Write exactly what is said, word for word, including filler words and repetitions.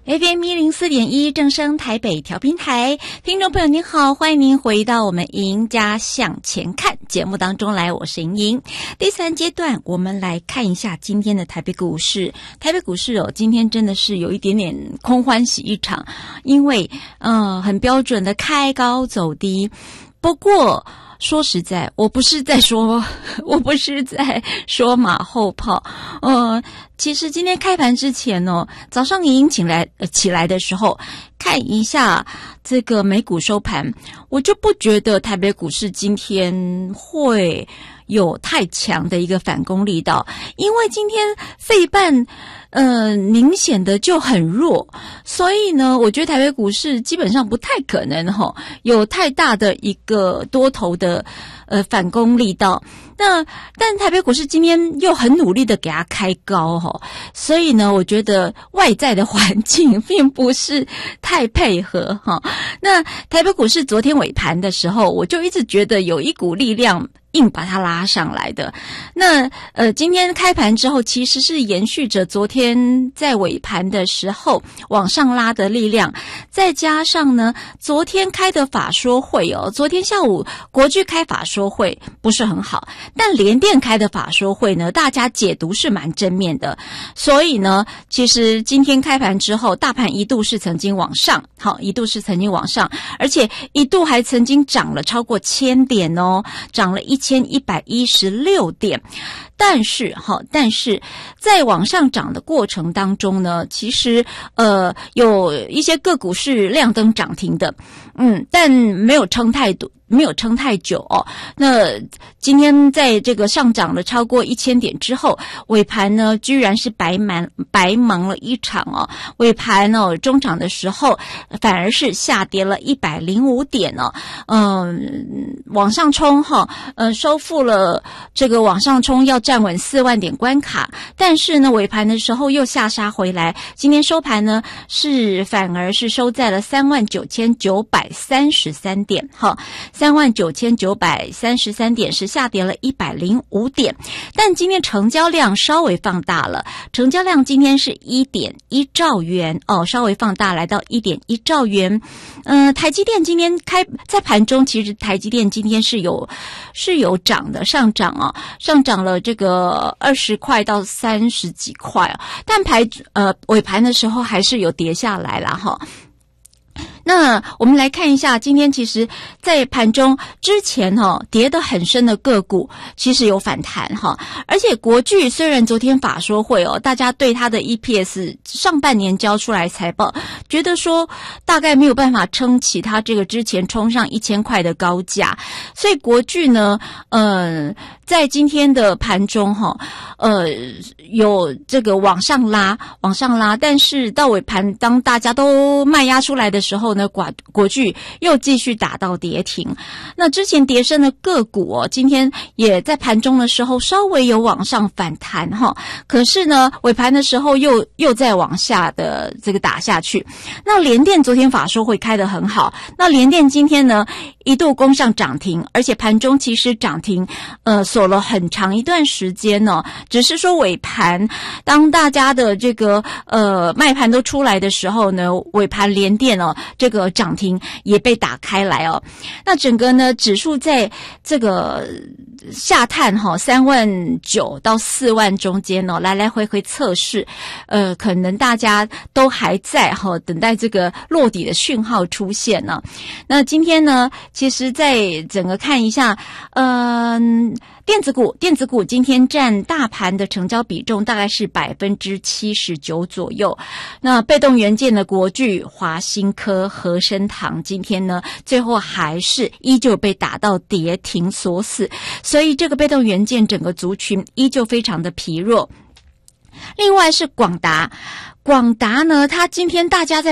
F M 一零四点一正声台北调频台，听众朋友您好，欢迎您回到我们赢家向前看节目当中来，我是莹莹。第三阶段，我们来看一下今天的台北股市。台北股市哦，今天真的是有一点点空欢喜一场，因为呃很标准的开高走低。不过说实在，我不是在说，我不是在说马后炮。呃，其实今天开盘之前哦，早上莹莹起来、呃、起来的时候，看一下这个美股收盘，我就不觉得台北股市今天会有太强的一个反攻力道，因为今天费半呃明显的就很弱，所以呢，我觉得台北股市基本上不太可能齁、哦、有太大的一个多头的呃反攻力道。那但台北股市今天又很努力的给它开高齁、哦，所以呢，我觉得外在的环境并不是太配合哈、哦。那台北股市昨天尾盘的时候，我就一直觉得有一股力量硬把它拉上来的。那呃，今天开盘之后，其实是延续着昨天在尾盘的时候往上拉的力量，再加上呢，昨天开的法说会哦，昨天下午国巨开法说会不是很好，但联电开的法说会呢，大家解读是蛮正面的，所以呢，其实今天开盘之后，大盘一度是曾经往上，好，一度是曾经往上，而且一度还曾经涨了超过千点哦，涨了一千一百一十六点。但是哈，但是在往上涨的过程当中呢，其实呃有一些个股是亮灯涨停的，嗯，但没有撑太多。没有撑太久哦。那今天在这个上涨了超过一千点之后，尾盘呢居然是白忙白忙了一场哦。尾盘哦，中场的时候反而是下跌了一百零五点哦。嗯，往上冲哈、哦，呃，收复了这个往上冲要站稳四万点关卡，但是呢，尾盘的时候又下杀回来。今天收盘呢是反而是收在了三万九千九百三十三点哈。三万九千九百三十三点是下跌了一百零五点，但今天成交量稍微放大了，成交量今天是 一点一兆元哦，稍微放大来到 一点一兆元。嗯、呃，台积电今天开在盘中，其实台积电今天是有是有涨的，上涨啊，上涨了这个二十块到三十几块啊，但排呃尾盘的时候还是有跌下来啦哈。那我们来看一下，今天其实在盘中之前哈、哦、跌得很深的个股其实有反弹哈，而且国巨虽然昨天法说会哦，大家对它的 E P S 上半年交出来财报，觉得说大概没有办法撑起它这个之前冲上一千块的高价，所以国巨呢，呃，在今天的盘中哈、哦，呃，有这个往上拉，往上拉，但是到尾盘当大家都卖压出来的时候呢，国国巨又继续打到跌停。那之前跌深的个股哦，今天也在盘中的时候稍微有往上反弹哈，可是呢尾盘的时候又又再往下的这个打下去。那联电昨天法说会开得很好，那联电今天呢一度攻上涨停，而且盘中其实涨停呃锁了很长一段时间呢、哦，只是说尾盘当大家的这个呃卖盘都出来的时候呢，尾盘联电哦这个涨停也被打开来哦。那整个呢指数在这个下探哈、哦、三万九到四万中间哦，来来回回测试，呃可能大家都还在哈、哦、等待这个落底的讯号出现呢、哦。那今天呢，其实在整个看一下，嗯、呃。电子股，电子股今天占大盘的成交比重大概是百分之七十九左右。那被动元件的国巨、华新科、和生堂今天呢，最后还是依旧被打到跌停锁死，所以这个被动元件整个族群依旧非常的疲弱。另外是广达，广达呢，它今天大家在